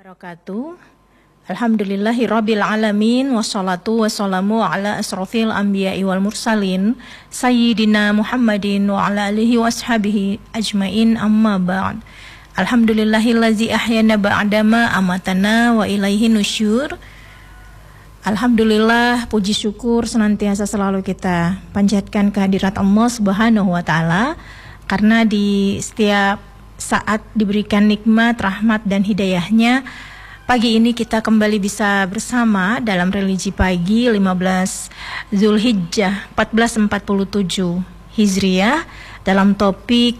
Wabarakatuh. Alhamdulillahi rabbil alamin, wassalatu wassalamu ala asrofil anbiya'i wal mursalin Sayyidina Muhammadin wa ala alihi wa ashabihi ajmain, amma ba'd. Alhamdulillahillazi ahyana ba'dama amatana wa ilaihi nusyur. Alhamdulillah, puji syukur senantiasa selalu kita panjatkan kehadirat Allah Subhanahu wa taala, karena di setiap saat diberikan nikmat, rahmat dan hidayahnya. Pagi ini kita kembali bisa bersama dalam religi pagi 15 Zulhijjah 1447 Hijriah dalam topik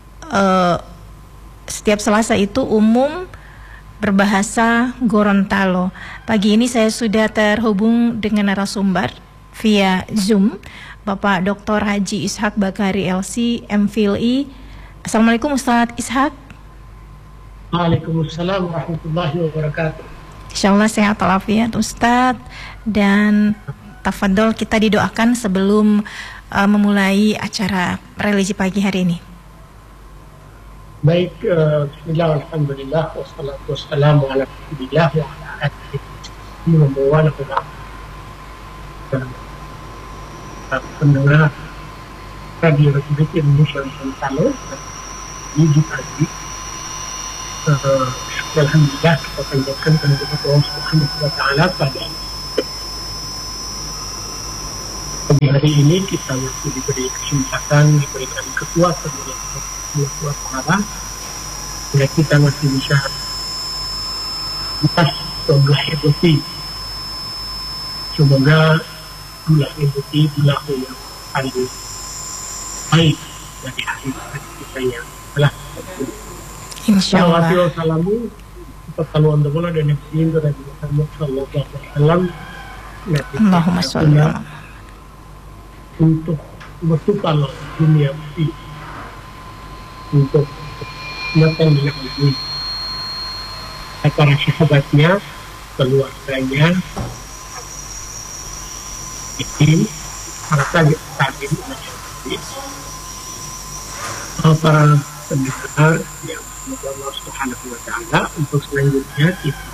setiap Selasa itu umum berbahasa Gorontalo. Pagi ini saya sudah terhubung dengan narasumber via Zoom, Bapak Dr. Haji Ishak Bakari LC MPhilI. Assalamualaikum Ustadz Ishak. Waalaikumsalam warahmatullahi wabarakatuh. Insyaallah sehat walafiat Ustadz, dan tafadhol kita didoakan sebelum memulai acara religi pagi hari ini. Baik, bismillah, alhamdulillah, wassalatu wassalamu ala rasulillah wa ala alihi wa pendengar Radio Republik Indonesia Gorontalo. Ini pagi, alhamdulillah kita panjatkan kehadirat Allah Subhanahu wa taala pada pagi hari ini. Kita masih diberi kesempatan, diberikan kekuatan oleh Allah Taala, sehingga kita masih bisa Tomblah Ibuti. Semoga Tomblah Ibuti itulah yang paling baik dari hari kita yang telah terjadi. Insyaallah. Wassalamu pertaluan bola dan nabiyin dari Muhammad sallallahu alaihi wasallam. Allahumma shalli ala untuk bertukar dunia ini, untuk datang dengan ini para sahabatnya, keluarganya, ini para tabi'in, para pendengar yang semoga Allah Subhanahu wa taala untuk selanjutnya kita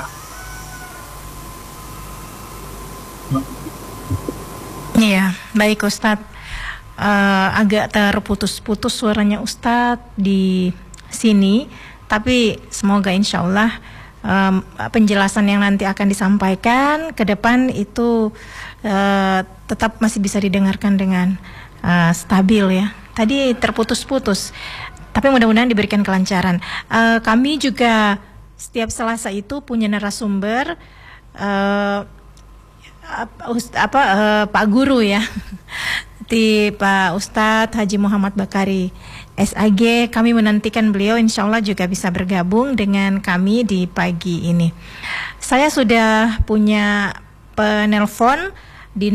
baik Ustadz. Agak terputus-putus suaranya Ustadz di sini, tapi semoga insya Allah penjelasan yang nanti akan disampaikan ke depan itu tetap masih bisa didengarkan dengan stabil ya. Tadi terputus-putus, tapi mudah-mudahan diberikan kelancaran. Kami juga setiap Selasa itu punya narasumber Pak Guru ya, di Pak Ustadz Haji Muhammad Bakari SAG. Kami menantikan beliau insya Allah juga bisa bergabung dengan kami di pagi ini. Saya sudah punya penelpon di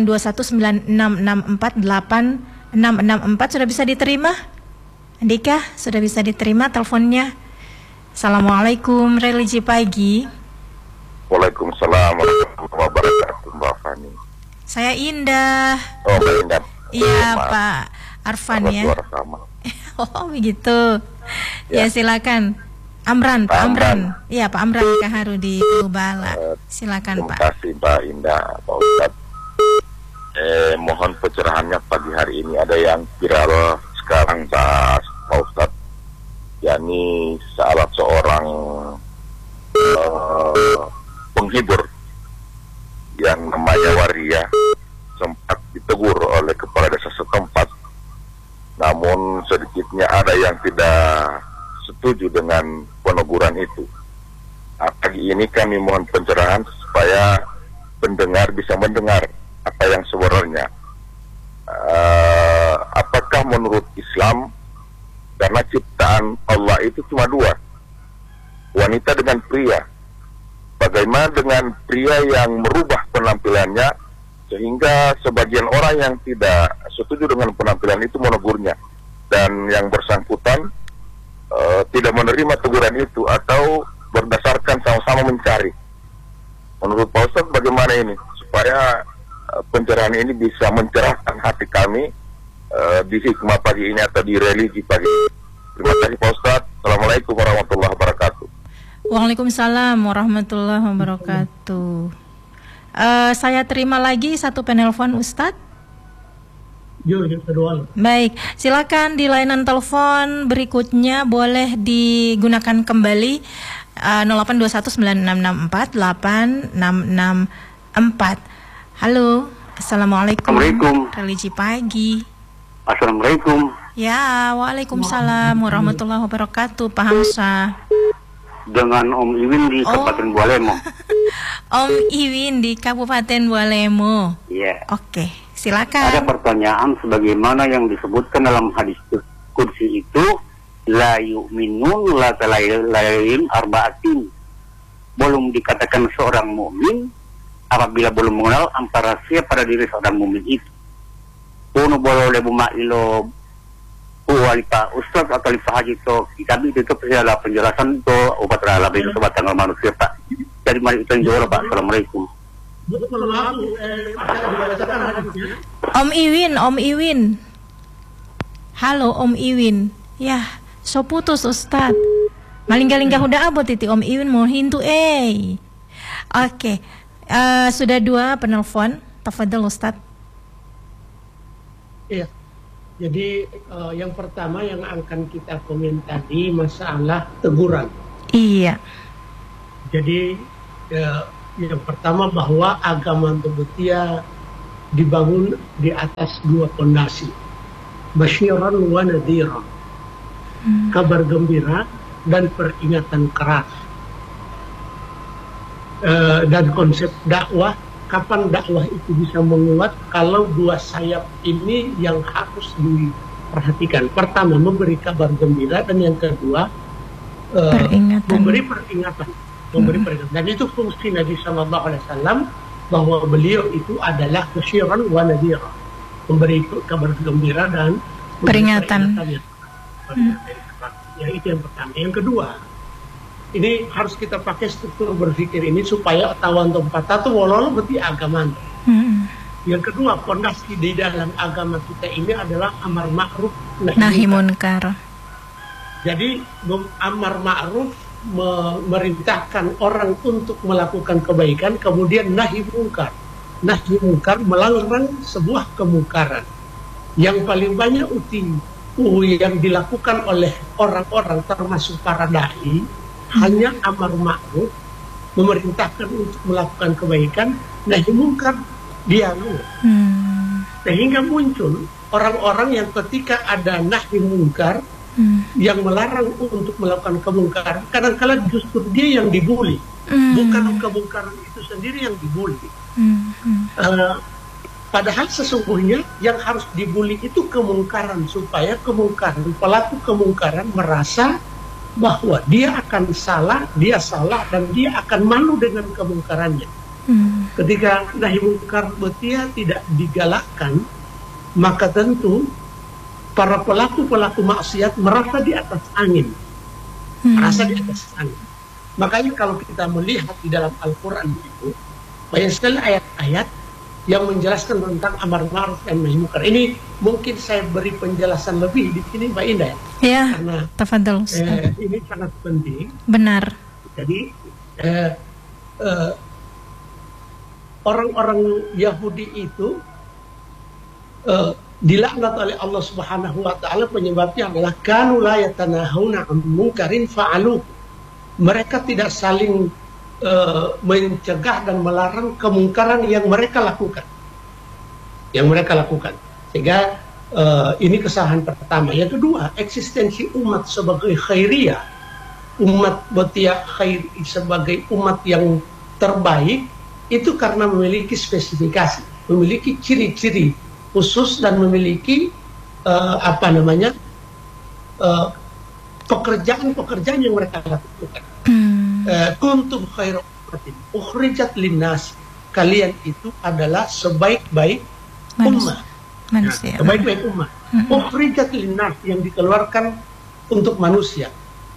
082196648664. Sudah bisa diterima? Andika, sudah bisa diterima teleponnya? Assalamualaikum, religi pagi. Waalaikumsalam warahmatullahi wabarakatuh, Mbak Fani. Saya Indah. Oh, Mbak Indah. Iya, Pak Arfan ya. Oh, begitu. Ya, silakan. Amran, Pak Amran. Iya, Pak Amran Kaharu di Kubala. Silakan, Pak. Terima kasih, Mbak Indah, Pak Ustadz. Mohon pencerahannya pagi hari ini. Ada yang viral sekarang, Pak Ustadz, yakni salah seorang penghibur yang namanya Waria sempat ditegur oleh kepala desa setempat, namun sedikitnya ada yang tidak setuju dengan peneguran itu. Pagi ini kami mohon pencerahan supaya pendengar bisa mendengar apa yang sebenarnya. Apakah menurut Islam, karena ciptaan Allah itu cuma dua, wanita dengan pria, bagaimana dengan pria yang merubah penampilannya sehingga sebagian orang yang tidak setuju dengan penampilan itu menegurnya, dan yang bersangkutan tidak menerima teguran itu atau berdasarkan sama-sama mencari. Menurut Pak Ustadz bagaimana ini supaya pencerahan ini bisa mencerahkan hati kami di hikmah pagi ini atau di religi pagi ini. Terima kasih Pak Ustadz. Assalamualaikum warahmatullahi wabarakatuh. Waalaikumsalam warahmatullahi wabarakatuh. Saya terima lagi satu penelpon Ustadz. Baik, silakan di layanan telepon berikutnya boleh digunakan kembali 082196648664. Halo, assalamualaikum. Assalamualaikum. Religi pagi. Assalamualaikum. Ya, waalaikumsalam warahmatullahi wabarakatuh. Pak Hamzah. Dengan Om Iwin di Kabupaten Bualemo. Om Iwin di Kabupaten Bualemo. Iya. Oke, silakan. Ada pertanyaan sebagaimana yang disebutkan dalam hadis kursi itu, la yu'minun la talailin arba'atin. Belum dikatakan seorang mukmin apabila belum mengenal antara siapa pada diri seorang mukmin itu. Kuno bolo lebu ma'ilo walipa ustaz atau lipa haji to kami itu adalah penjelasan to obat rala itu sobat tanggal manusia Pak. Dari mari kita jawab Pak. Assalamualaikum. Om Iwin. Halo Om Iwin. Yah, so putus Ustad. Malingga-lingga udah abot itu Om Iwin mau hintu Oke. Sudah 2 penelpon. Tafadhol Ustad. Iya. Jadi yang pertama yang akan kita komentari masalah teguran. Iya. Jadi yang pertama bahwa agama Tibetiyah dibangun di atas 2 fondasi. Basyiran wa nadhiran. Kabar gembira dan peringatan keras. Dan konsep dakwah, kapan dakwah itu bisa menguat kalau 2 sayap ini yang harus diperhatikan. Pertama, memberi kabar gembira, dan yang kedua memberi peringatan. Dan itu fungsi Nabi SAW, bahwa beliau itu adalah basyiran wa nadhiran, memberi kabar gembira dan peringatan. Ya, itu yang pertama. Yang kedua, ini harus kita pakai struktur berpikir ini supaya tawan tempat itu walau berarti agama. Yang kedua, fondasi di dalam agama kita ini adalah amar ma'ruf nahi munkar. Jadi amar ma'ruf memerintahkan orang untuk melakukan kebaikan, kemudian nahi munkar. Nahi munkar melarang sebuah kemungkaran. Yang paling banyak yang dilakukan oleh orang-orang termasuk para dai hanya amar ma'ruf, memerintahkan untuk melakukan kebaikan, nahi munkar diam. Sehingga muncul orang-orang yang ketika ada nahi munkar yang melarang untuk melakukan kemungkaran, kadang-kadang justru dia yang dibully, bukan kemungkaran itu sendiri yang dibully. Padahal sesungguhnya yang harus dibully itu kemungkaran, supaya pelaku kemungkaran merasa bahwa dia akan salah, dan dia akan malu dengan kemungkarannya. Ketika nahi munkar betia tidak digalakkan, maka tentu para pelaku maksiat merasa di atas angin. Makanya kalau kita melihat di dalam Al-Quran itu banyak sekali ayat-ayat yang menjelaskan tentang amar ma'ruf dan nahi munkar. Ini mungkin saya beri penjelasan lebih di sini, Mbak Indah. Ya, karena tafadhol. Ini sangat penting. Benar. Jadi orang-orang Yahudi itu dilaknat oleh Allah Subhanahu wa taala, penyebabnya adalah kanu la yatanahuna 'an munkarin fa'alu. Mereka tidak saling mencegah dan melarang kemungkaran yang mereka lakukan. Sehingga ini kesalahan pertama. Yang kedua, eksistensi umat sebagai khairiyah, umat Batiyah khair sebagai umat yang terbaik, itu karena memiliki spesifikasi, memiliki ciri-ciri khusus, dan memiliki pekerjaan-pekerjaan yang mereka lakukan. Kuntum khairu ummatin ukhrijat linnas, kalian itu adalah sebaik-baik ummah. Manusia. Sebaik-baik ummah. Ukhrijat linnas, yang dikeluarkan untuk manusia.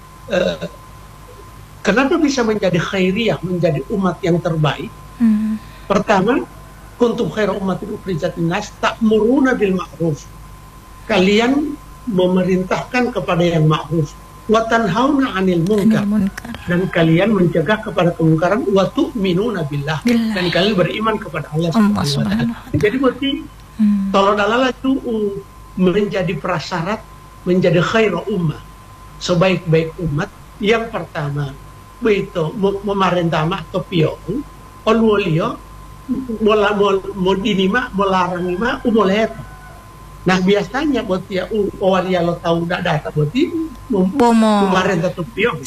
Kenapa bisa menjadi khairiyah, menjadi umat yang terbaik? Pertama, kuntum khairu ummatin ukhrijat linnas ta'muruna bil ma'ruf. Kalian memerintahkan kepada yang ma'ruf. wa tanhauna 'anil munkar, dan kalian mencegah kepada kemungkaran, wa tu'minuna billah, dan kalian beriman kepada Allah Subhanahu wa taala. Jadi berarti tolong itu menjadi prasyarat menjadi khairu ummah, sebaik-baik umat. Yang pertama begitu memerintah atau pion olwalio modinima melarangima umolet. Nah biasanya buat ya walia lo tahu data berarti memerintah tu pion,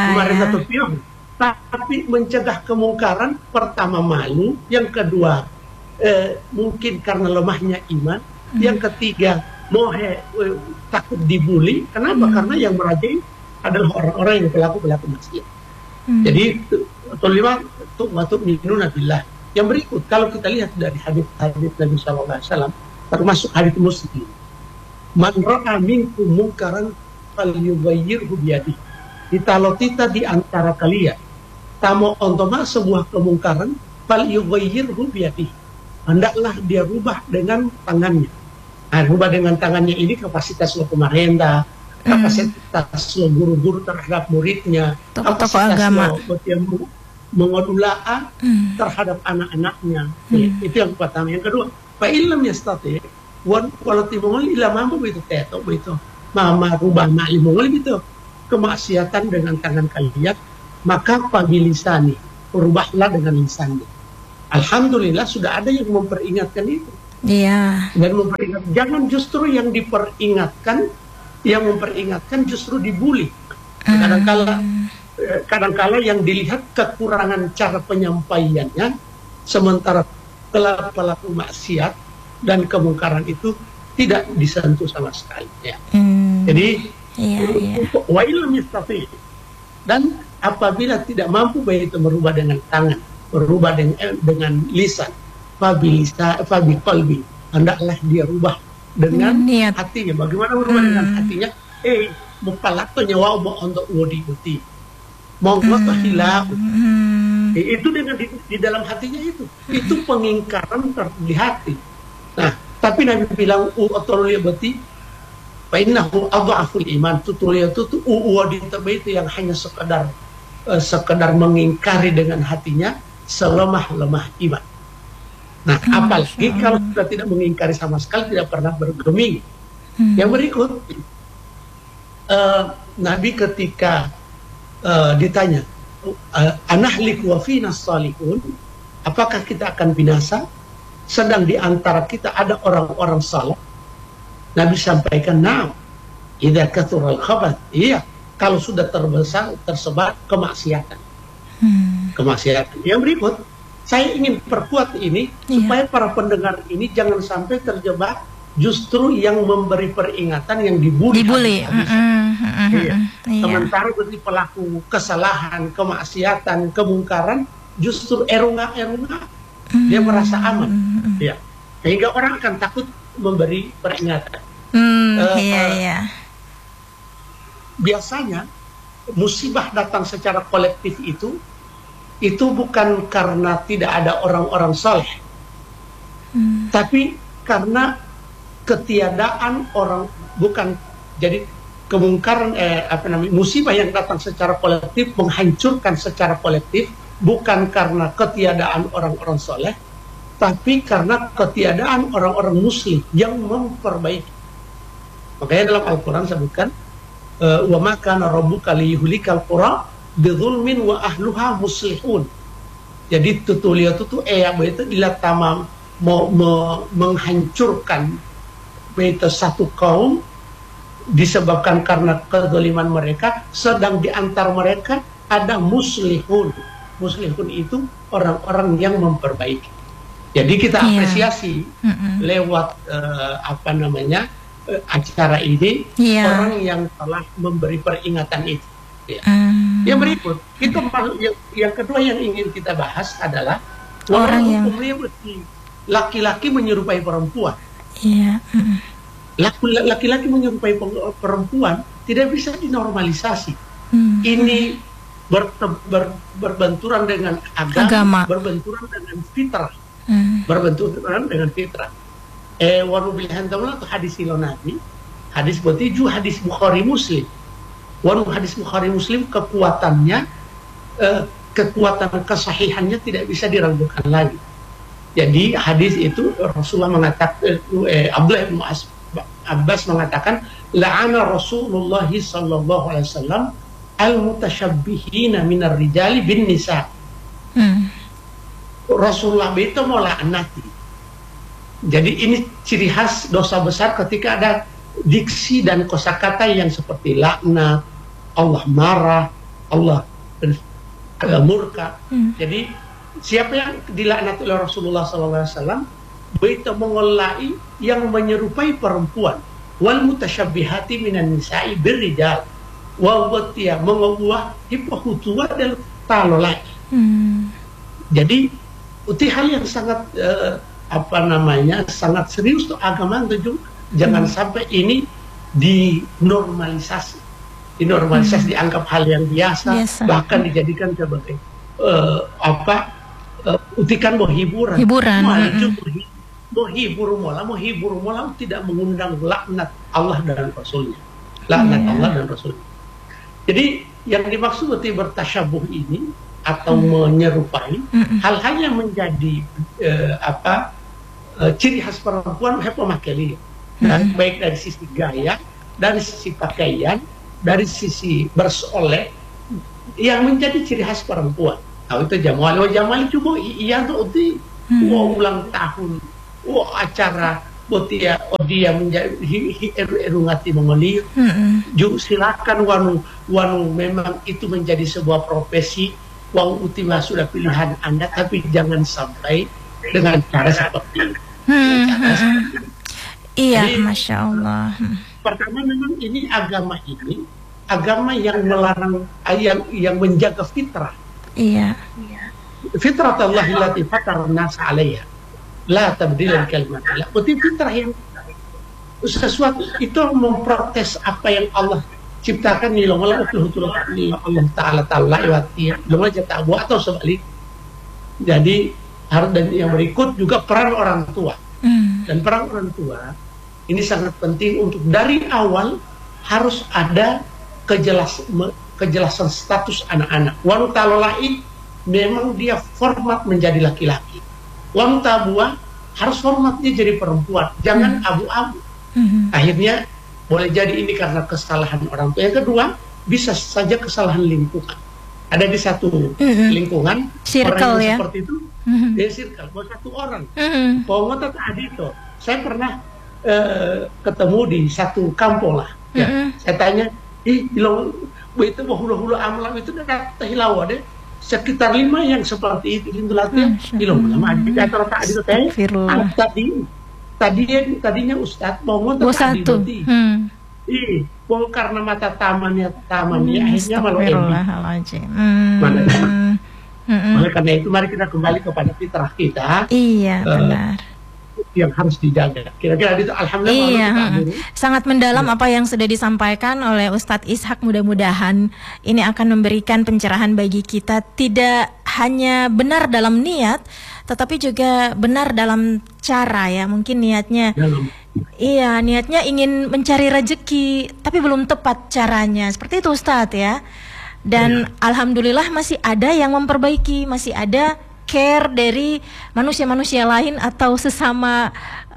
tapi mencegah kemungkaran pertama malu, yang kedua mungkin karena lemahnya iman, yang ketiga takut dibully. Kenapa? Karena yang merajai adalah orang-orang yang pelaku maksiat. Jadi kelima tuh minuna billah. Yang berikut kalau kita lihat dari hadis Nabi SAW, termasuk hadis Muslim, man ra'a minkum munkaran falyughayyirhu biyadihi. Kalau kita di antara kalian tamu ontoma sebuah kemungkaran, falyughayyirhu biyadihi, hendaklah dia rubah dengan tangannya. Nah, rubah dengan tangannya ini kapasitas lo pemerintah, kapasitas lo guru-guru terhadap muridnya, tokoh agama, lo mengodulaa terhadap anak-anaknya. Itu yang pertama. Yang kedua, fa illam yastati walau timongol ila mampu itu teto itu mama rubah ma'limongol itu kemaksiatan dengan tangan kalian, maka pabilisani, rubahlah dengan lisannya. Alhamdulillah sudah ada yang memperingatkan itu. Iya. Dan memperingatkan, jangan justru yang diperingatkan, yang memperingatkan justru dibully. Kadang-kala yang dilihat kekurangan cara penyampaiannya, sementara pelaku maksiat dan kemungkaran itu tidak disentuh sama sekali. Ya. Jadi wa illam yastati, dan apabila tidak mampu baik itu merubah dengan tangan, merubah dengan lisan, fabi qalbi, hendaklah dia rubah dengan hatinya. Bagaimana merubah dengan hatinya? Mupalato nyawa mau untuk wodi uti monggo hilang. Itu dengan di dalam hatinya itu pengingkaran di hati. Nah, tapi Nabi bilang u'atulia bati fa innahu adhaful iman, tutulia itu wadi itu yang hanya sekedar mengingkari dengan hatinya, selemah-lemah iman. Nah, apalagi kalau sudah tidak mengingkari sama sekali, tidak pernah bergeming. Yang berikut, Nabi ketika ditanya, anahliku wa fina salihun, apakah kita akan binasa sedang di antara kita ada orang-orang saleh? Nabi sampaikan, na'am idza kathural khabath, iya, kalau sudah tersebar kemaksiatan. Kemaksiatan. Yang berikut, saya ingin perkuat ini supaya para pendengar ini jangan sampai terjebak justru yang memberi peringatan yang dibully. Sementara berarti pelaku kesalahan, kemaksiatan, kemungkaran justru erunga-erunga, dia merasa aman. Ya. Sehingga orang akan takut memberi peringatan. Biasanya musibah datang secara kolektif itu bukan karena tidak ada orang-orang saleh, tapi karena ketiadaan orang, bukan. Jadi kemungkaran musibah yang datang secara kolektif menghancurkan secara kolektif bukan karena ketiadaan orang-orang saleh, tapi karena ketiadaan orang-orang muslim yang memperbaiki. Makanya dalam Al-Quran sebutkan wa ma kana rabbuka liyuhlikal qura bidzulmin wa ahluha muslihun. Jadi tutulia itu itu dilatama menghancurkan itu satu kaum disebabkan karena kezaliman mereka, sedang di antara mereka ada muslihun. Muslihun itu orang-orang yang memperbaiki. Jadi kita apresiasi lewat acara ini orang yang telah memberi peringatan itu. Yang berikut, yang kedua yang ingin kita bahas adalah orang yang laki-laki menyerupai perempuan. Laki-laki menyerupai perempuan tidak bisa dinormalisasi. Ini berbenturan dengan agama, berbenturan dengan fitrah, berbenturan dengan fitrah. Warubil hantamlah atau hadis Nabi, hadis bertuju hadis Bukhari Muslim. Walaupun hadis Bukhari Muslim kekuatannya, kekuatan kesahihannya tidak bisa diragukan lagi. Jadi hadis itu Rasulullah mengatakan, Abdullah bin Abbas mengatakan, la'ana Rasulullah sallallahu alaihi wasallam al-mutasyabbihina minar rijali bin nisa. Rasulullah itu mau laknati. Jadi ini ciri khas dosa besar ketika ada diksi dan kosakata yang seperti laknat, Allah marah, Allah murka. Jadi siapa yang dilaknat oleh Rasulullah SAW, itu mengolai yang menyerupai perempuan. Wal mutasyabbihati minan nisa'i birrijal. Wal batia menguah hipohutua dan talolai. Jadi itu hal yang sangat sangat serius tuh agama tuh. Jangan sampai ini dinormalisasi. Dianggap hal yang biasa. Bahkan dijadikan sebagai utikan mau hiburan. Mau hibur mola tidak mengundang laknat Allah dan Rasulnya. Laknat Allah dan Rasulnya. Jadi yang dimaksud bertasyabuh ini atau menyerupai hal-hal yang menjadi ciri khas perempuan pemakaian. Baik dari sisi gaya, dari sisi pakaian, dari sisi bersolek yang menjadi ciri khas perempuan. Tahu itu Jamali coba iya tuh ulang tahun, acara botia dia menjadi erungati mengolir. Juga silakan wanu memang itu menjadi sebuah profesi. Wang utima sudah pilihan Anda, tapi jangan sampai dengan cara seperti ini. Iya, jadi, Masya Allah. Pertama memang ini agama yang melarang, yang menjaga fitrah. Iya. Fitrah Allah allati fatara an-nas 'alaiha. La tabdila li kalimatillah. Itu fitrah yang sesuatu itu memprotes apa yang Allah ciptakan ni Allah Ta'ala iwati. Long jata buat atau sebalik. Jadi harus, dan yang berikut juga peran orang tua. Dan peran orang tua ini sangat penting untuk dari awal harus ada kejelasan status anak-anak. Wanita lelaki memang dia format menjadi laki-laki. Wanita buah harus formatnya jadi perempuan. Jangan abu-abu. Akhirnya boleh jadi ini karena kesalahan orang tua. Yang kedua, bisa saja kesalahan lingkungan. Ada di satu lingkungan circle, orang yang ya? seperti itu. Dia circle, buat satu orang. Pengotot adito. Saya pernah ketemu di satu kampung lah. Ya. Saya tanya, itu hulu-hulu amalam itu dah tahilawa deh. Sekitar 5 yang seperti itu latih. Tadinya Ustadz mau ngotot adito. Karena mata tamannya akhirnya malu Oleh karena itu mari kita kembali kepada fitrah kita. Iya, benar. Yang harus dijaga. Kira-kira itu alhamdulillah. Iya, sangat mendalam apa yang sudah disampaikan oleh Ustadz Ishak. Mudah-mudahan ini akan memberikan pencerahan bagi kita, tidak hanya benar dalam niat, tetapi juga benar dalam cara ya. Mungkin niatnya iya, niatnya ingin mencari rezeki, tapi belum tepat caranya. Seperti itu Ustadz ya. Dan alhamdulillah masih ada yang memperbaiki, masih ada care dari manusia-manusia lain atau sesama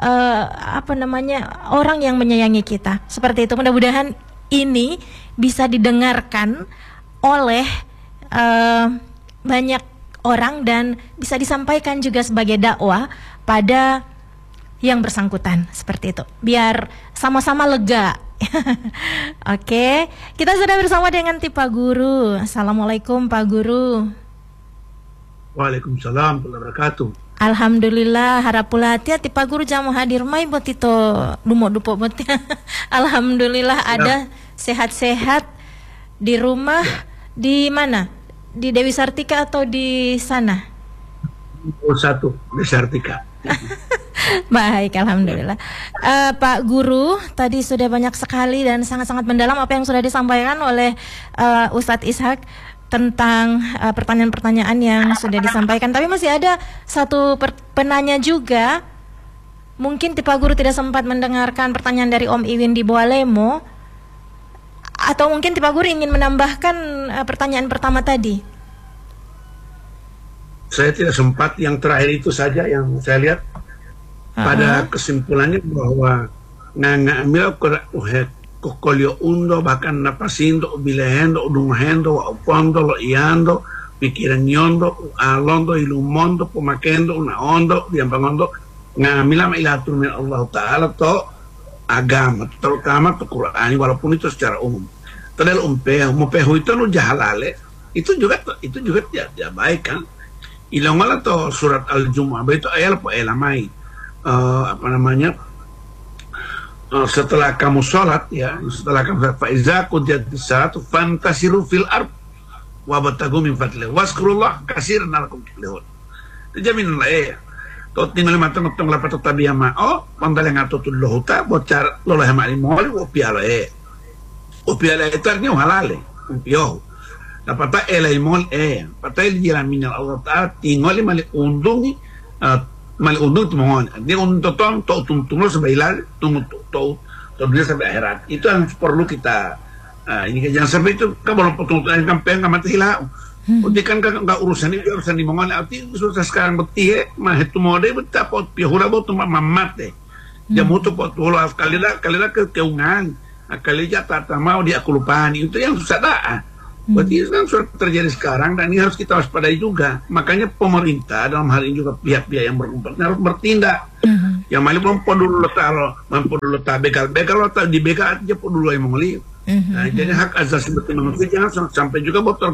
orang yang menyayangi kita. Seperti itu. Mudah-mudahan ini bisa didengarkan oleh banyak orang dan bisa disampaikan juga sebagai dakwah pada yang bersangkutan, seperti itu. Biar sama-sama lega. Oke, kita sudah bersama dengan Pak Guru. Assalamualaikum Pak Guru. Waalaikumsalam warahmatullahi wabarakatuh. Alhamdulillah harapula hati Pak Guru jamu hadir mai buat itu dumo-dupo buat. Alhamdulillah ada sehat-sehat di rumah. Di mana? Di Dewi Sartika atau di sana? Satu Dewi Sartika. Baik, alhamdulillah. Pak Guru, tadi sudah banyak sekali dan sangat-sangat mendalam apa yang sudah disampaikan oleh Ustadz Ishak tentang pertanyaan-pertanyaan yang sudah disampaikan. Tapi masih ada satu penanya juga. Mungkin Pak Guru tidak sempat mendengarkan pertanyaan dari Om Iwin di Boalemo. Atau mungkin Pak Guru ingin menambahkan pertanyaan pertama tadi? Saya tidak sempat, yang terakhir itu saja yang saya lihat. Pada kesimpulannya bahwa ngambil kokolio undo bahkan napasindo bilehendo udungahendo upondo lo iando pikiran yondo alondo ilumondo pomakendo unaondo diambangondo ngamila ilatul min Allah Ta'ala to agama terutama to Quran walaupun itu secara umum. Tadal umpehu itu nu jahalale itu juga tidak baik kan. Ilang wala to surat Al-Jumu'ah itu ayat po elamai setelah kamu sholat ya, setelah kamu sholat faiza qudiyatis salatu fantasiru fil ard wabtagu min fadlillah wazkurullah katsiran la'allakum tuflihun. Jamin lah ya. To tinggal matang tong lapat tabiya ma pandale ngatutul lohuta bocar lolah ma limoli opialo opialo itu artinya halale upio. Dapat elai mol patai jiran minal Allah Ta'ala tinggal mali undungi mali undung tumongon dia untuk tung sebailal tung dia sampai akhirat itu yang perlu kita ini jangan sampai itu kalau potong kampeng mati hilang udah kan nggak urusan di mongon arti susah sekarang beti mah itu mode betapa pihura bot mamat dia mutu pot holo kalila keungan kalila tata mau dia kelupaan itu yang susah dah. Berarti itu kan sudah terjadi sekarang dan ini harus kita waspadai juga. Makanya pemerintah dalam hal ini juga pihak-pihak yang berkumpul harus bertindak. Yang malah belum dulu letak begal letak di begal aja dulu yang mengelih. Nah, jadi hak asasi manusia jangan sampai juga botol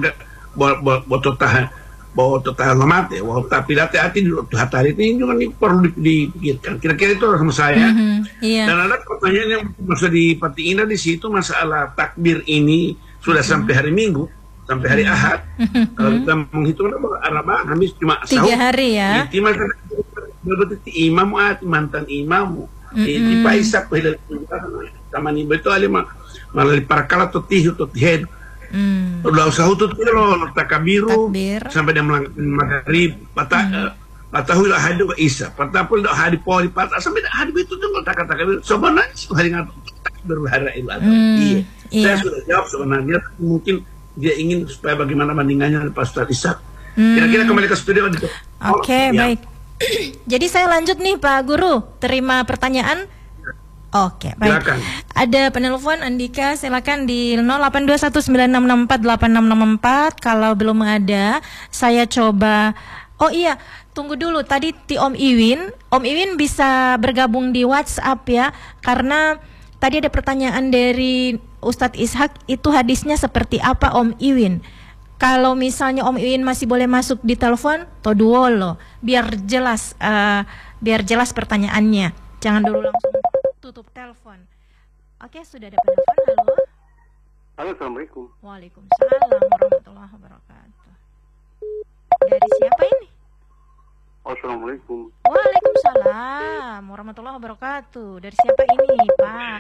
tahan lemate, tapi hati di hatari ini juga perlu dipikirkan. Kira-kira itu sama saya. Dan ada pertanyaan yang bisa diperhatiin di situ masalah takbir ini. Sudah sampai hari Minggu, sampai hari Ahad. Kalau kita menghitung Arabah, habis cuma 3 hari ya. Imam mantan imam. Di Paisak, sama nih betul alima malah di Parakala atau Tihu atau Tihed. Udah usah utut lo takabiru sampai dia maghrib patahu lah hadu Isa patapul dah hadi poli patah sampai hadi itu tuh takabir sebenarnya hari ngatur berhara ibadah. Saya sudah jawab sebenarnya mungkin dia ingin supaya bagaimana bandingannya Pak Ustaz Ishak. Kira-kira kembali ke studio. Oke, baik. Jadi saya lanjut nih Pak Guru, terima pertanyaan. Oke, baik. Silakan. Ada penelpon Andika, silakan di 082196648664. Kalau belum ada, saya coba. Oh iya, tunggu dulu. Tadi Om Iwin bisa bergabung di WhatsApp ya, karena tadi ada pertanyaan dari Ustadz Ishak, itu hadisnya seperti apa Om Iwin? Kalau misalnya Om Iwin masih boleh masuk di telepon, toduolo, biar jelas pertanyaannya. Jangan dulu langsung tutup telepon. Oke, sudah ada penelpon. Halo. Halo, assalamualaikum. Waalaikumsalam warahmatullahi wabarakatuh. Dari siapa ini? Assalamualaikum. Waalaikumsalam warahmatullahi wabarakatuh. Dari siapa ini, Pak?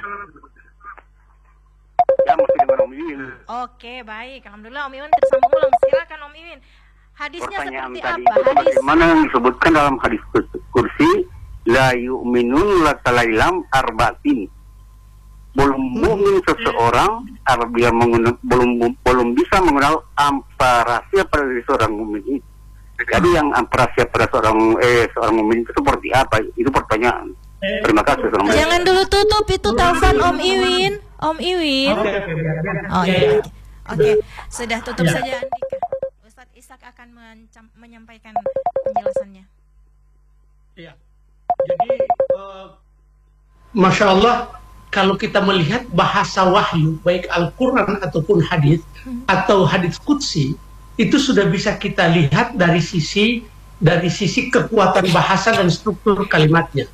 Ya, masih dengan Om Iwin. Oke, baik. Alhamdulillah Om Iwin tersambung ulang. Silakan Om Iwin. Hadisnya pertanyaan seperti tadi apa? Hadis bagaimana yang disebutkan dalam hadis kursi la yu'minun la talailam arba'atin. Belum mukmin seseorang dia belum bisa mengenal rahasia pada diri seorang mukmin itu. Jadi yang rahasia pada seorang mukmin itu seperti apa? Itu pertanyaan. Terima kasih. Jangan dulu tutup itu telepon Om Iwin. Om Iwin. Oke. Sudah tutup saja Andika. Ustadz Ishak akan menyampaikan penjelasannya. Ya. Jadi Masya Allah, kalau kita melihat bahasa wahyu baik Al-Quran ataupun hadis atau hadis qudsi, itu sudah bisa kita lihat dari sisi kekuatan bahasa dan struktur kalimatnya.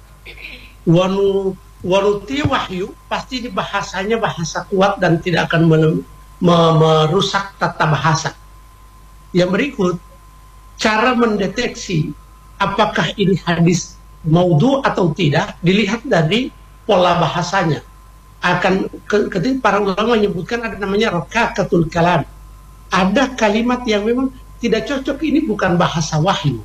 Waruti wahyu pasti bahasanya bahasa kuat dan tidak akan merusak tata bahasa. Yang berikut, cara mendeteksi apakah ini hadis maudhu atau tidak dilihat dari pola bahasanya. Ketika para ulama menyebutkan ada namanya raqaqatul kalam. Ada kalimat yang memang tidak cocok, ini bukan bahasa wahyu.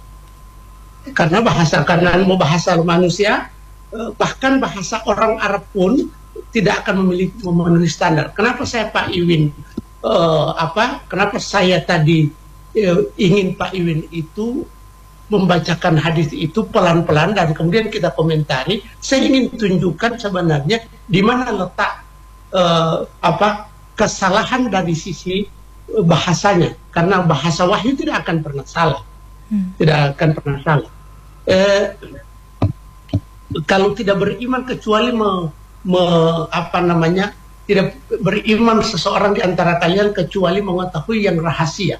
Karena bahasa manusia, bahkan bahasa orang Arab pun tidak akan memenuhi standar. Kenapa saya Pak Iwin kenapa saya tadi ingin Pak Iwin itu membacakan hadis itu pelan-pelan dan kemudian kita komentari. Saya ingin tunjukkan sebenarnya di mana letak kesalahan dari sisi bahasanya, karena bahasa wahyu tidak akan pernah salah, tidak akan pernah salah. Kalau tidak beriman kecuali tidak beriman seseorang di antara kalian kecuali mengetahui yang rahasia.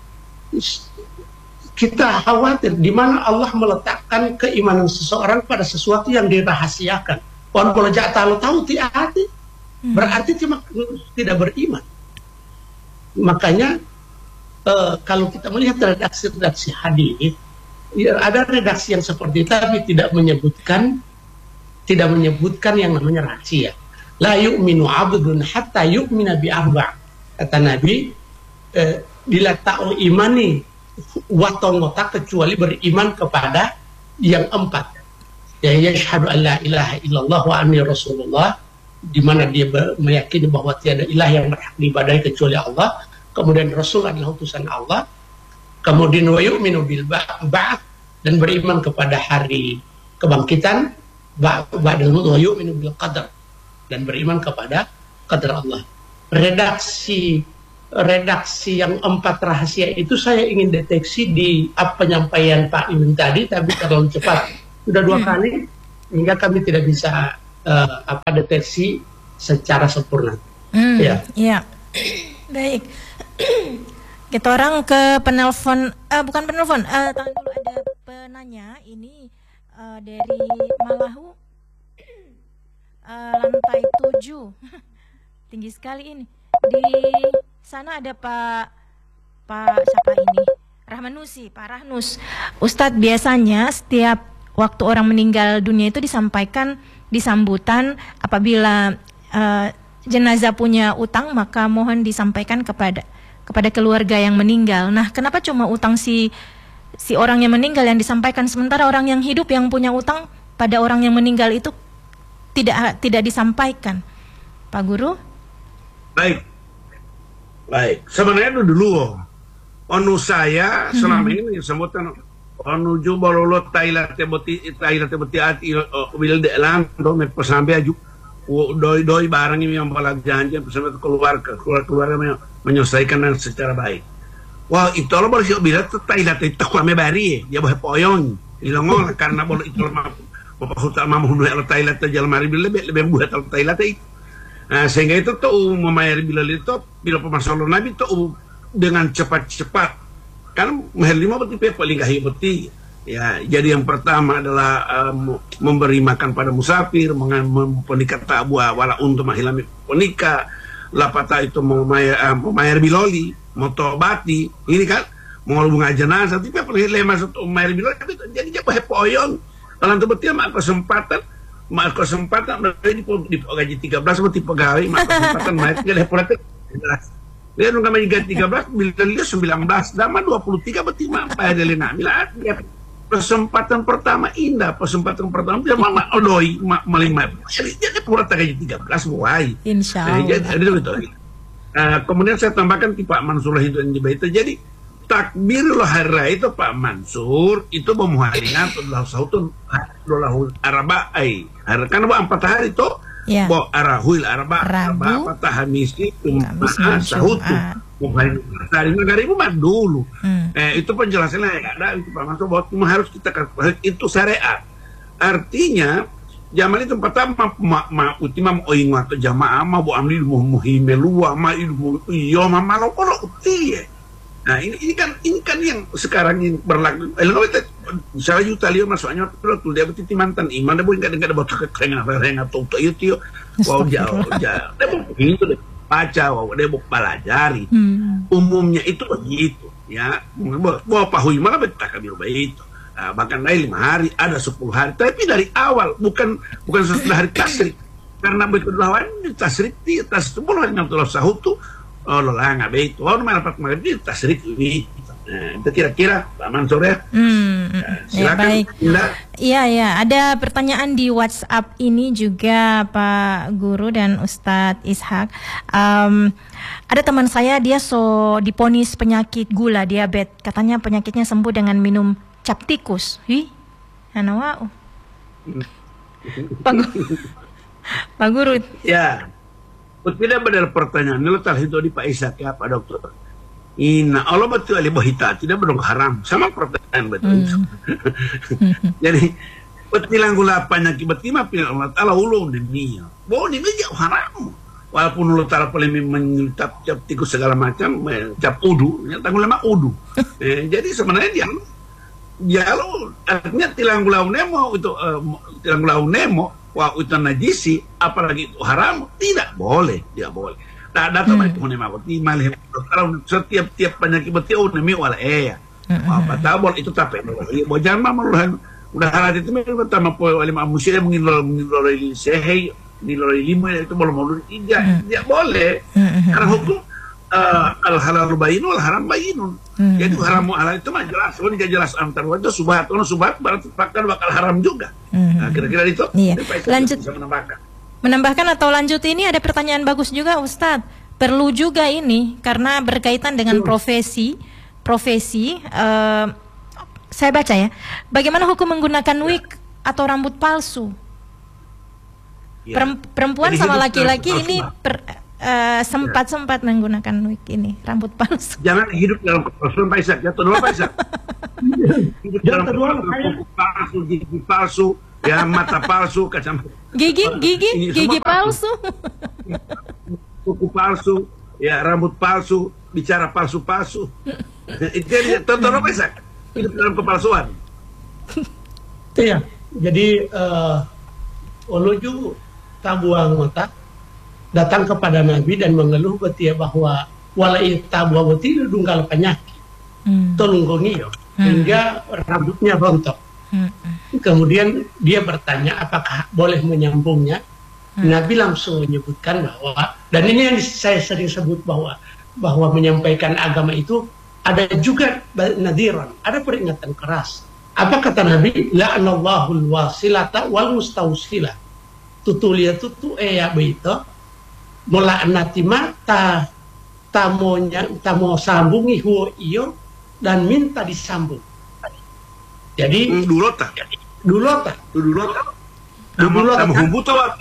Kita khawatir di mana Allah meletakkan keimanan seseorang pada sesuatu yang dirahasiakan. Wan kalau ja'ta tahu hati berarti cuma tidak beriman. Makanya kalau kita melihat redaksi hadis, ya, ada redaksi yang seperti itu tapi tidak menyebutkan yang namanya rahasia. La yu'minu 'abdun hatta yu'mina bi arba'. Kata Nabi, bila ta'u imani watongotak kecuali beriman kepada yang 4. Ya yashhadu an la ilaha illallah wa anni rasulullah, di mana dia meyakini bahwa tiada ilah yang berhak diibadahi kecuali Allah, kemudian Rasul adalah utusan Allah, kemudian wa yu'minu bil ba'ats, dan beriman kepada hari kebangkitan, ba'dal maut, wa yu'minu bil qadar, dan beriman kepada qadar Allah. Redaksi yang 4 rahasia itu saya ingin deteksi di penyampaian Pak Iwin tadi, tapi terlalu cepat. Sudah 2 kali hingga kami tidak bisa deteksi secara sempurna. Ya. Baik. Kita orang ke penelpon, bukan penelpon, tahan dulu, ada penanya ini dari Malahu, lantai 7. Tinggi sekali ini. Di sana ada Pak siapa ini? Rahmanusi, Pak Rahnus. Ustadz, biasanya setiap waktu orang meninggal dunia itu disampaikan di sambutan apabila jenazah punya utang maka mohon disampaikan kepada keluarga yang meninggal. Nah, kenapa cuma utang si orang yang meninggal yang disampaikan, sementara orang yang hidup yang punya utang pada orang yang meninggal itu tidak disampaikan, Pak Guru? Baik. Sebenarnya dulu onu saya selama ini sebutan onu juba lolo taila teboti ati wil de lang do me pasambe aju doi barang ini yang balak janji bersama keluarga menyelesaikan secara baik. Wah, itu lo baru siap bilang taila itu kami bari ya boleh poyong ilongol karena boleh itu mah bapak hutan mamu dua taila terjal mari lebih buat taila itu. Nah, sehingga itu tuh memayar bila pemasalan Nabi tuh dengan cepat-cepat. Kan mahal 5 beti paling gahi beti. Ya, jadi yang pertama adalah memberi makan pada musafir, mempernikah tabua wala untuk mahilami penikah. Lapata itu memayar biloli, motobati. Ini kan mau bunga jenazah, tapi paling lema satu memayar biloli. Tapi jadi dia poyong. Kalau itu beti mah kesempatan mereka di gaji 13 seperti pegawai, kesempatan mereka dia politik 13. Dia nunggu gaji 13 bila dia 19 dama 23 berarti mah bayar delena. Bila dia kesempatan pertama indah, kesempatan pertama dia mama odoi melima. Jadi dia pura gaji 13 buai. Insyaallah. Jadi itu. Kemudian saya tambahkan di Pak Mansur itu yang itu. Jadi takbirul hari itu Pak Mansur itu memuharinya adalah sahutun arba'ai. Karena 4 hari itu bo arahul arba' patah misi sahutu muharin dari negara ibu mah dulu. Itu penjelasannya ada itu Pak Mansur bahwa harus kita itu syariat. Artinya zaman itu pertama utimam oing atau jamaah ma bu amri muhimelua ma ilmu iyo ma malokolo uti. Nah ini kan yang sekarang yang berlaku. Saya juta lihat masuknya tuh dia berarti mantan iman dia boleh nggak ada baca kerengan atau itu wow jauh dia begitu deh baca wow dia mau pelajari. Umumnya itu begitu ya. Bawa pahui malah betah kami rubah itu. Bahkan dari 5 hari ada 10 hari tapi dari awal bukan sesudah hari tasrik karena betul lawan tasrik tas 10 hari yang telah sahut tuh. Oh lah nggak begitu. Oh nomor 4 malam ini tasrik ini. Itu kira-kira Pak Mansur ya. Silakan. Ya, baik. Iya, ada pertanyaan di WhatsApp ini juga Pak Guru dan Ustadz Ishak. Ada teman saya, dia diponis penyakit gula, diabetes. Katanya penyakitnya sembuh dengan minum cap tikus. Anawau. Pak Guru. Ya. Tidak benar pertanyaan. Letak itu di Pak Ishak ya Pak Dokter. Allah betul ali bahita tidak berong haram sama pertanyaan betul. Jadi petilang gula penyakit betima pilih Allah Taala ulung demi. Bahwa ini jauh haram. Walaupun Allah Taala paling menyuap cap tikus segala macam, cap udu, nyata gula mak udu. Jadi sebenarnya dia lo artinya tilang gula nemo itu tilang gula nemo wah itu najisi apalagi itu haram tidak boleh. Data mereka menemako di malih kalau setiap penyakit betul nemi wala apa tabol itu tapi bojan mah udah halat itu memang pertama poin wali manusia mengilor sehi nilai 5 itu belum tidak boleh karena hukum al halal bayinun al haram bayinun jadi haram halal itu mah jelas kalau tidak jelas antar itu subhat berarti bakal haram juga kira-kira itu lanjut menambahkan atau lanjut ini ada pertanyaan bagus juga Ustadz. Perlu juga ini karena berkaitan dengan profesi. Saya baca ya. Bagaimana hukum menggunakan wig atau rambut palsu? Perempuan sama laki-laki ini sempat menggunakan wig ini, rambut palsu. Jangan hidup dalam kepalsuan Pak Ishak. Jatuh dua Pak Ishak. Hidup dalam kepalsuan palsu, gigi palsu. Ya mata palsu, kacamata gigi palsu, kuku palsu, ya rambut palsu, bicara palsu. Itu tonton apa sih? Hidup dalam kepalsuan. Iya, jadi Oluju tabuang mata datang kepada Nabi dan mengeluh betia bahwa walai tabuang betia dunggal penyakit, tolonggongiyo hingga rambutnya rontok. Kemudian dia bertanya apakah boleh menyambungnya. Nabi langsung menyebutkan bahwa, dan ini yang saya sering sebut bahwa menyampaikan agama itu ada juga nadiran, ada peringatan keras. Apa kata Nabi? La'anallahul wasilata wal mustawsila. Tutulia tutu ya beito melaknati mata tamo sambungi huo iyo dan minta disambung. Jadi dulota. Tamu humbuto wat.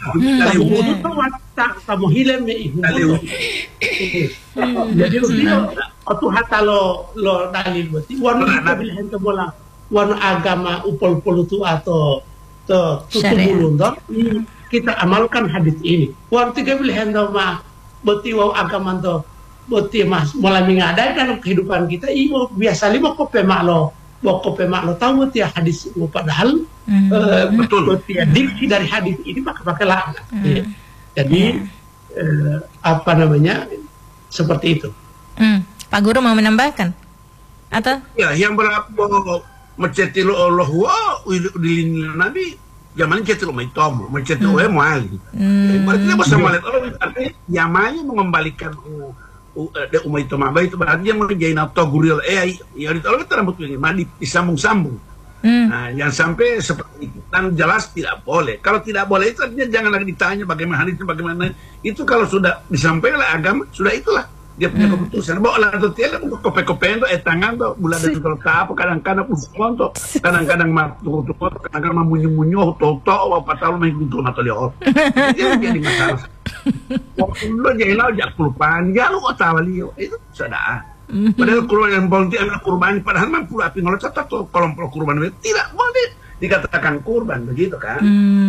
Tamu hilem me ihumbuto. Jadi udah atau hata lo dalil berarti warna kita bilhan ke bola warna agama upol-upol itu atau tutup bulun kita amalkan hadis ini. Warna tiga bilhan mah berarti wow agama to berarti mas mulai mengadai dalam kehidupan kita ibu biasa lima kopi maklo Boko pemakno tahu ya hadis itu padahal betul ya diksi dari hadis ini pakai laknat. Jadi apa namanya seperti itu. Pak Guru mau menambahkan atau? Ya yang berapa mencetilo Allah wa di Nabi zaman cetilo mai tomo mencetilo mali. Berarti dia bisa melihat orang artinya zamannya mengembalikan umay tumabay itu berarti dia menjadi nato guril ya itu orang rambut ini mandi disambung-sambung. Nah yang sampai seperti itu dan jelas tidak boleh. Kalau tidak boleh itu artinya jangan lagi ditanya bagaimana itu bagaimana itu kalau sudah disampaikan oleh agama sudah itulah dia punya keputusan. Bawa lah tuh tiada untuk kope-kopean tuh tangan tuh bulan dari apa kadang-kadang usman tuh kadang-kadang matu kadang-kadang munyu-munyu toto apa tahu main gitu mata lihat. Jadi masalah. Waktu lo jangan jak kurban, ya lo tahu liyo itu sudah. Padahal kurban yang bonti anak kurban padahal mampu api ngolot catat tuh kelompok kurban tidak boleh dikatakan kurban begitu kan?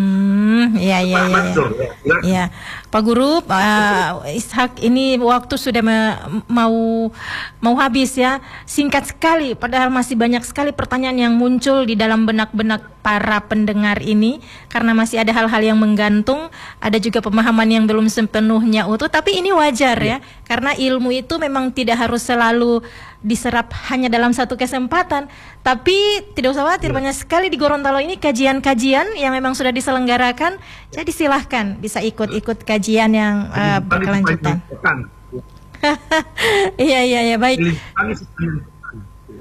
Ya, Pak Guru, Pak Ishak, ini waktu sudah mau habis ya. Singkat sekali, padahal masih banyak sekali pertanyaan yang muncul di dalam benak-benak para pendengar ini karena masih ada hal-hal yang menggantung, ada juga pemahaman yang belum sepenuhnya utuh. Tapi ini wajar ya, karena ilmu itu memang tidak harus selalu diserap hanya dalam satu kesempatan. Tapi tidak usah khawatir, banyak sekali di Gorontalo ini kajian-kajian yang memang sudah diselenggarakan. Jadi silahkan bisa ikut-ikut kajian yang berkelanjutan. Iya baik.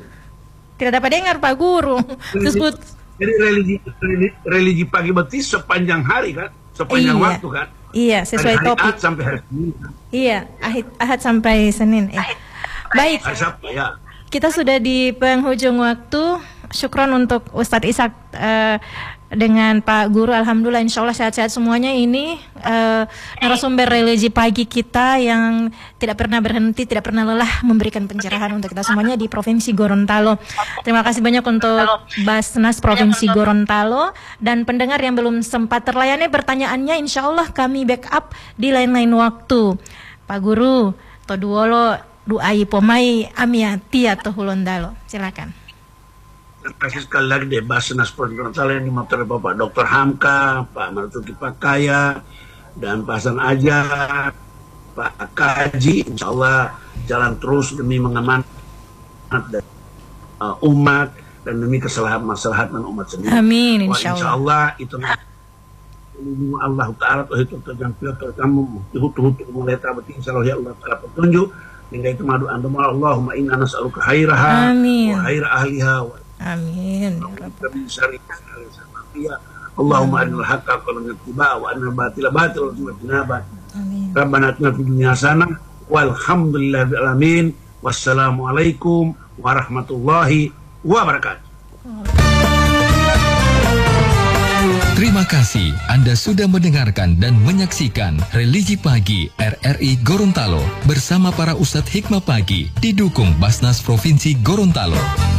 Tidak dapat dengar Pak Guru. Jadi religi pagi betis sepanjang hari kan, sepanjang waktu kan. Iya, sesuai hari topik. Ahad sampai hari Senin. Iya, Ahad sampai Senin. Baik. Hari Sabtu ya. Kita sudah di penghujung waktu. Syukron untuk Ustadz Ishak dengan Pak Guru. Alhamdulillah, insya Allah sehat-sehat semuanya. Ini narasumber religi pagi kita yang tidak pernah berhenti, tidak pernah lelah memberikan pencerahan untuk kita semuanya di Provinsi Gorontalo. Terima kasih banyak untuk Basnas Provinsi Gorontalo. Dan pendengar yang belum sempat terlayani pertanyaannya, insya Allah kami backup di lain-lain waktu. Pak Guru, toduolo duai pomai amiati atau hulondalo. Silakan. Terima kasih sekali lagi deh Basnas Provinsi Gorontalo yang dimaksud Bapak Dr. Hamka, Pak Marzuki Pakaya, dan Pak Hasan Aja, Pak Kaji. Insya Allah jalan terus demi mengamankan umat dan demi keselahatan umat sendiri. Amin, insya Allah. Insya Allah itu Allah Ta'ala itu terjangkau kamu hutu mulai tabati insya Allah ya Allah Ta'ala petunjuk hingga itu madu antum Allahumma inna nas'aluka khairaha wa khaira ahliha wa amin. Allahumma arinal haqqa warzuqna ittiba'ahu wa arinal batila batilan warzuqna ijtinabah. Rabbana atina fid dunya hasanah walhamdulillahi rabbil alamin. Wassalamualaikum warahmatullahi wabarakatuh. Terima kasih Anda sudah mendengarkan dan menyaksikan Religi Pagi RRI Gorontalo bersama para Ustadz Hikmah Pagi didukung Basnas Provinsi Gorontalo.